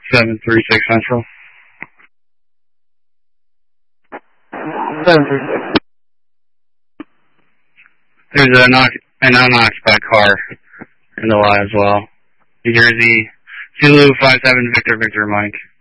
736 Central. 736. There's an unoccupied car in the lot as well. New Jersey, Zulu 57 Victor Mike.